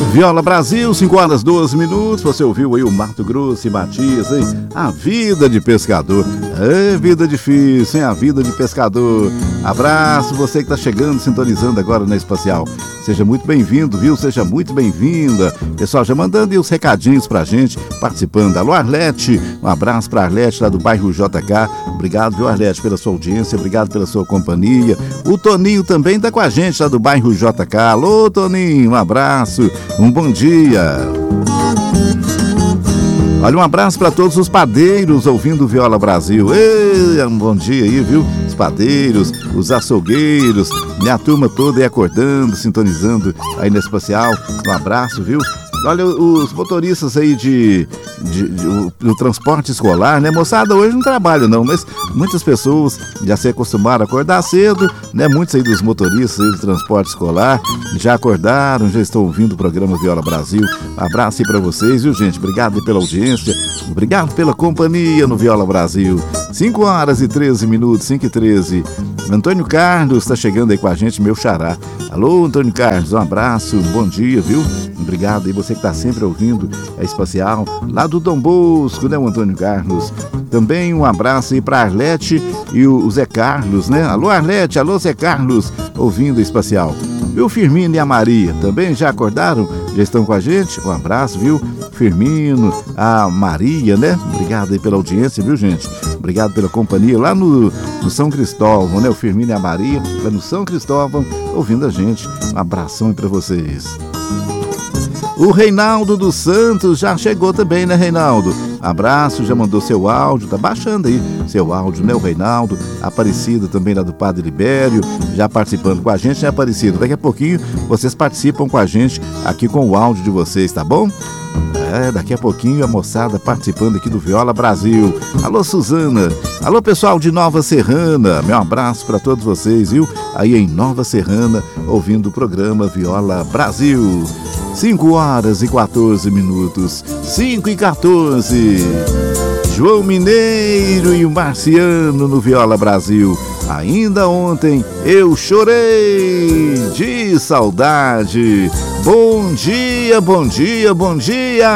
Viola Brasil, 5h12. Você ouviu aí o Mato Grosso e Matias, hein? A vida de pescador. É vida difícil, hein? A vida de pescador. Abraço, você que tá chegando, sintonizando agora na Espacial. Seja muito bem-vindo, viu? Seja muito bem-vinda. Pessoal, já mandando aí os recadinhos pra gente, participando. Alô, Arlete, um abraço pra Arlete lá do bairro JK. Obrigado, viu, Arlete, pela sua audiência, obrigado pela sua companhia. O Toninho também tá com a gente lá do bairro JK. Alô, Toninho, um abraço, um bom dia. Olha, um abraço para todos os padeiros ouvindo Viola Brasil. Ei, um bom dia aí, viu? Os padeiros, os açougueiros, minha turma toda aí acordando, sintonizando aí na Espacial. Um abraço, viu? Olha, os motoristas aí do transporte escolar, né? Moçada, hoje não trabalha não, mas muitas pessoas já se acostumaram a acordar cedo, né? Muitos aí dos motoristas aí do transporte escolar já acordaram, já estão ouvindo o programa Viola Brasil. Um abraço aí pra vocês, viu, gente? Obrigado aí pela audiência, obrigado pela companhia no Viola Brasil. 5h13, 5h13. Antônio Carlos tá chegando aí com a gente, meu xará. Alô, Antônio Carlos, um abraço, um bom dia, viu? Obrigado aí, você que está sempre ouvindo a Espacial, lá do Dom Bosco, né, o Antônio Carlos? Também um abraço aí para Arlete e o Zé Carlos, né? Alô, Arlete, alô, Zé Carlos, ouvindo a Espacial. E o Firmino e a Maria, também já acordaram? Já estão com a gente? Um abraço, viu? Firmino, a Maria, né? Obrigado aí pela audiência, viu, gente? Obrigado pela companhia lá no São Cristóvão, né? O Firmino e a Maria, lá no São Cristóvão, ouvindo a gente. Um abração aí para vocês. O Reinaldo dos Santos já chegou também, né, Reinaldo? Abraço, já mandou seu áudio, tá baixando aí seu áudio, né, o Reinaldo? Aparecida também lá do Padre Libério, já participando com a gente, né, Aparecida? Daqui a pouquinho vocês participam com a gente aqui com o áudio de vocês, tá bom? Daqui a pouquinho a moçada participando aqui do Viola Brasil. Alô, Suzana. Alô, pessoal de Nova Serrana. Meu abraço para todos vocês, viu? Aí em Nova Serrana, ouvindo o programa Viola Brasil. 5h14. 5h14. João Mineiro e o Marciano no Viola Brasil. Ainda ontem eu chorei de saudade. Bom dia, bom dia, bom dia.